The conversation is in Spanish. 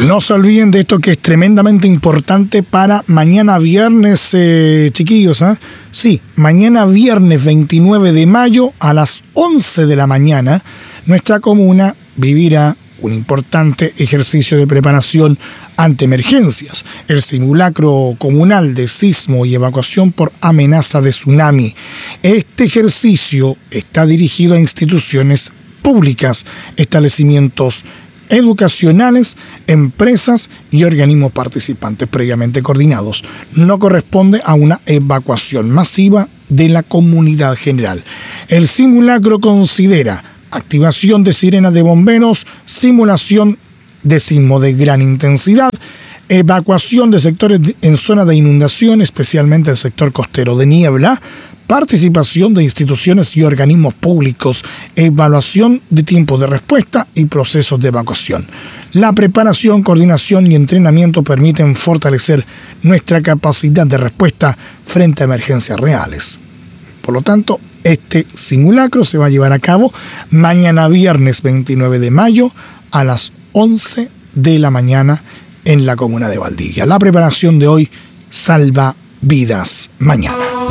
No se olviden de esto que es tremendamente importante para mañana viernes, chiquillos. Sí, mañana viernes 29 de mayo a las 11 de la mañana, nuestra comuna vivirá un importante ejercicio de preparación ante emergencias, el simulacro comunal de sismo y evacuación por amenaza de tsunami. Este ejercicio está dirigido a instituciones públicas, establecimientos educacionales, empresas y organismos participantes previamente coordinados. No corresponde a una evacuación masiva de la comunidad general. El simulacro considera activación de sirenas de bomberos, simulación de sismo de gran intensidad, evacuación de sectores en zona de inundación, especialmente el sector costero de Niebla, participación de instituciones y organismos públicos, evaluación de tiempos de respuesta y procesos de evacuación. La preparación, coordinación y entrenamiento permiten fortalecer nuestra capacidad de respuesta frente a emergencias reales. Por lo tanto, este simulacro se va a llevar a cabo mañana viernes 29 de mayo a las 11 de la mañana en la comuna de Valdivia. La preparación de hoy salva vidas mañana.